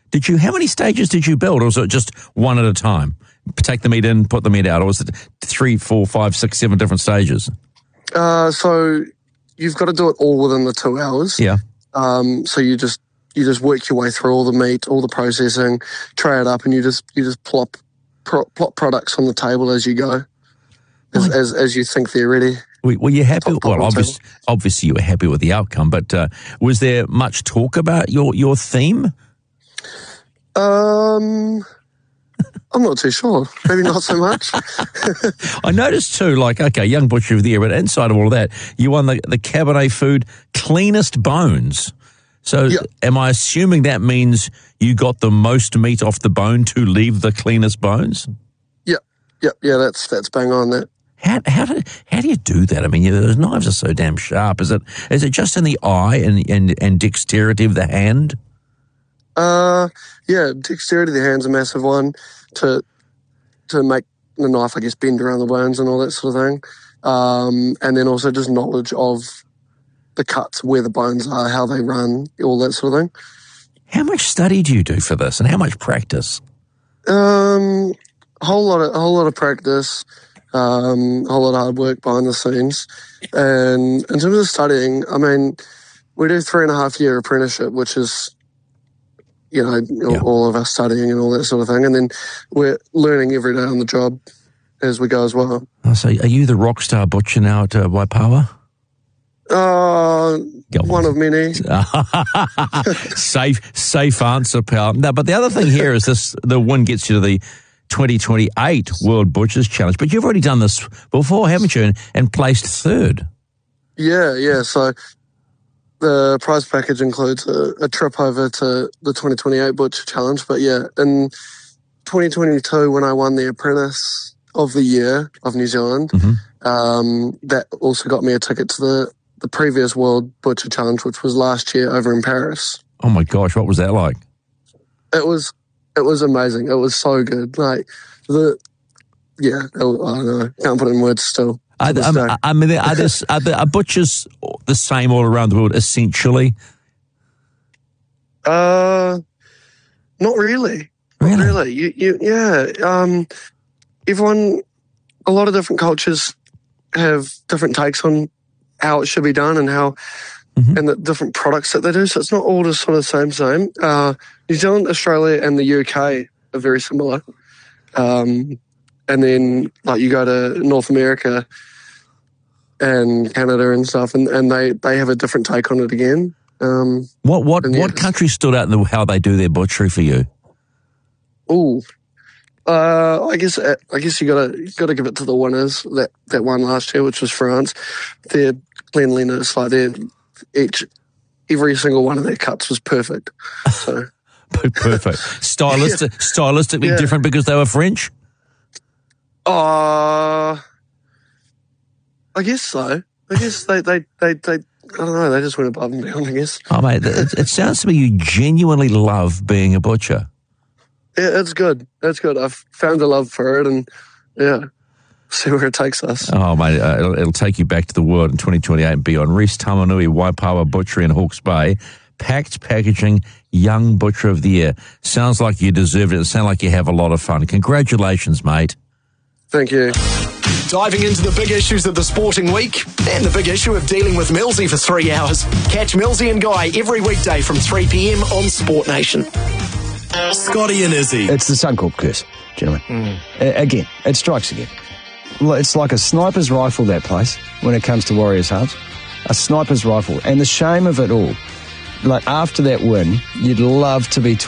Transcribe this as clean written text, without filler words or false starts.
How many stages did you build, or was it just one at a time? Take the meat in, put the meat out, or was it 3, 4, 5, 6, 7 different stages? So you've got to do it all within the 2 hours. Yeah. So you just work your way through all the meat, all the processing, tray it up, and you just plop products on the table as you go, as you think they're ready. Were you happy? Well, obviously you were happy with the outcome, but was there much talk about your theme? I'm not too sure. Maybe not so much. I noticed too, Young Butcher of the Year, but inside of all of that, you won the Cabernet Food Cleanest Bones. So Am I assuming that means you got the most meat off the bone to leave the cleanest bones? Yeah, that's bang on that. How do you do that? I mean, those knives are so damn sharp. Is it just in the eye and dexterity of the hand? Dexterity of the hand's a massive one to make the knife, I guess, bend around the bones and all that sort of thing. And then also just knowledge of the cuts, where the bones are, how they run, all that sort of thing. How much study do you do for this, and how much practice? A whole lot of practice, a whole lot of hard work behind the scenes. And in terms of studying, I mean, we do 3.5-year apprenticeship, which is, all of us studying and all that sort of thing. And then we're learning every day on the job as we go as well. So are you the rock star butcher now at Waipawa? One of many. Safe answer, pal. No, but the other thing here is the win gets you to the 2028 World Butchers Challenge. But you've already done this before, haven't you? And placed third. Yeah. So the prize package includes a trip over to the 2028 Butcher Challenge. But yeah, in 2022, when I won the Apprentice of the Year of New Zealand, that also got me a ticket to the previous World Butcher Challenge, which was last year over in Paris. Oh my gosh, what was that like? It was amazing. It was so good. I don't know. Can't put it in words still. Are butchers the same all around the world, essentially? Not really. Really? Everyone, a lot of different cultures have different takes on how it should be done and how, and the different products that they do. So it's not all just sort of the same. New Zealand, Australia, and the UK are very similar. And then you go to North America and Canada and stuff, and they have a different take on it again. What country stood out in how they do their butchery for you? I guess you gotta give it to the winners that won last year, which was France. Their cleanliness, every single one of their cuts was perfect. So perfect. Stylistically different because they were French. I guess so. I guess they I don't know. They just went above and beyond, I guess. Oh mate, it sounds to me you genuinely love being a butcher. Yeah, it's good. That's good. I've found a love for it, and see where it takes us. Oh, mate, it'll take you back to the world in 2028 and beyond. Reese Tamanui, Waipawa Butchery in Hawke's Bay, packed packaging, Young Butcher of the Year. Sounds like you deserve it. It sounds like you have a lot of fun. Congratulations, mate. Thank you. Diving into the big issues of the sporting week and the big issue of dealing with Millsy for 3 hours. Catch Millsy and Guy every weekday from 3 p.m. on Sport Nation. Scotty and Izzy. It's the Suncorp curse, gentlemen. Again, it strikes again. It's like a sniper's rifle, that place, when it comes to Warriors Hearts. A sniper's rifle. And the shame of it all, after that win, you'd love to be